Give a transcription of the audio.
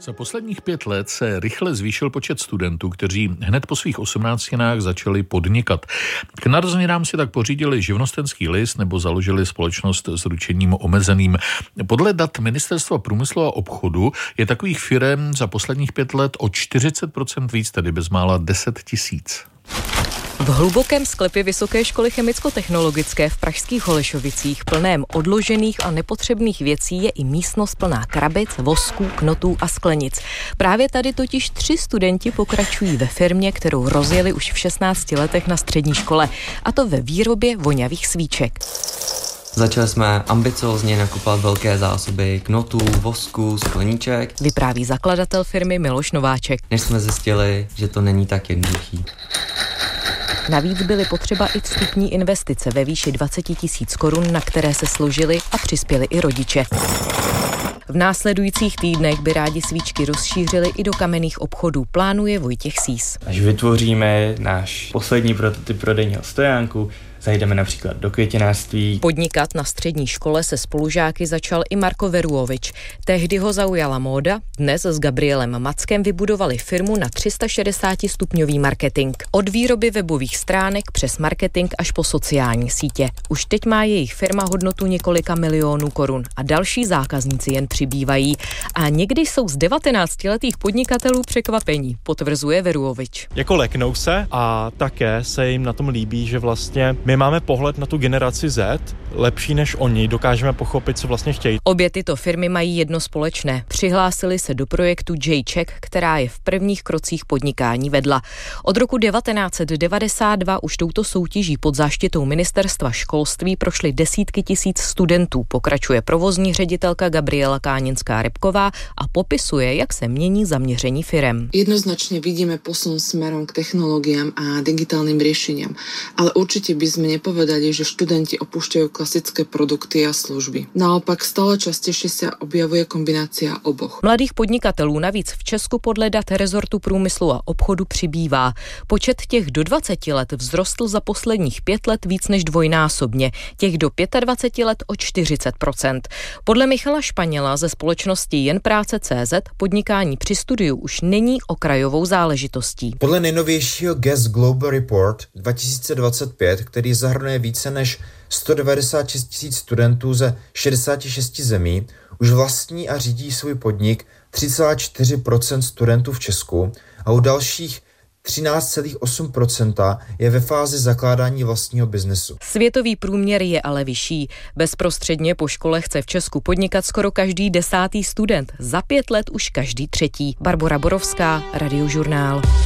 Za posledních 5 let se rychle zvýšil počet studentů, kteří hned po svých 18 začali podnikat. K narozeninám si tak pořídili živnostenský list nebo založili společnost s ručením omezeným. Podle dat Ministerstva průmyslu a obchodu je takových firem za posledních 5 let o 40% víc, tedy bezmála 10 000. V hlubokém sklepě Vysoké školy chemicko-technologické v pražských Holešovicích, plném odložených a nepotřebných věcí, je i místnost plná krabic, vosků, knotů a sklenic. Právě tady totiž 3 studenti pokračují ve firmě, kterou rozjeli už v 16 letech na střední škole, a to ve výrobě voňavých svíček. Začali jsme ambiciózně nakupovat velké zásoby knotů, vosku, skleníček. Vypráví zakladatel firmy Miloš Nováček. Než jsme zjistili, že to není tak jednoduchý. Navíc byly potřeba i vstupní investice ve výši 20 000 korun, na které se složili a přispěli i rodiče. V následujících týdnech by rádi svíčky rozšířili i do kamenných obchodů, plánuje Vojtěch Sýs. Až vytvoříme náš poslední prototyp prodejního stojánku, zajdeme například do květinářství. Podnikat na střední škole se spolužáky začal i Marko Veruovič. Tehdy ho zaujala móda, dnes s Gabrielem Mackem vybudovali firmu na 360-stupňový marketing. Od výroby webových stránek přes marketing až po sociální sítě. Už teď má jejich firma hodnotu několika milionů korun a další zákazníci jen přibývají. A někdy jsou z 19letých podnikatelů překvapení, potvrzuje Veruovič. Jako leknou se a také se jim na tom líbí, že vlastně my máme pohled na tu generaci Z lepší než oni, dokážeme pochopit, co vlastně chtějí. Obě tyto firmy mají jedno společné. Přihlásili se do projektu J-Check, která je v prvních krocích podnikání vedla. Od roku 1992 už touto soutěží pod záštitou Ministerstva školství prošly desítky tisíc studentů, pokračuje provozní ředitelka Gabriela Káninská-Repková a popisuje, jak se mění zaměření firem. Jednoznačně vidíme posun smerom k technologiám a digitálnym riešeniam, ale určite by sme nepovedali, že študenti opúšťajú klasické produkty a služby. Naopak stále častejšie sa objavuje kombinácia oboch. Mladých podnikatelů navíc v Česku podle dat rezortu průmyslu a obchodu přibývá. Počet těch do 20 let vzrostl za posledních 5 let víc než dvojnásobně, těch do 25 let o 40%. Podle Michala Španěla ze společnosti Jen práce.cz podnikání při studiu už není okrajovou záležitostí. Podle nejnovějšího Guess Global Report 2025, který zahrnuje více než 196 000 studentů ze 66 zemí, už vlastní a řídí svůj podnik 3,4% studentů v Česku a u dalších 13,8% je ve fázi zakládání vlastního biznesu. Světový průměr je ale vyšší. Bezprostředně po škole chce v Česku podnikat skoro každý 10. student. Za 5 let už každý 3. Barbora Borovská, Radiožurnál.